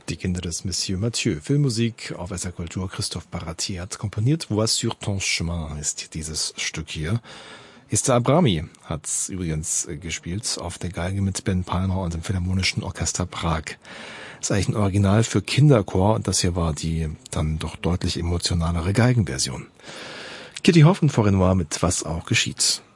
Die Kinder des Monsieur Mathieu. Filmmusik auf SR Kultur. Christophe Baratier hat komponiert. Vois sur ton chemin ist dieses Stück hier. Esther Abrami hat's übrigens gespielt auf der Geige mit Ben Palmer und dem Philharmonischen Orchester Prag. Das ist eigentlich ein Original für Kinderchor und das hier war die dann doch deutlich emotionalere Geigenversion. Kitty Hoff und Faure Noire mit Was auch geschieht.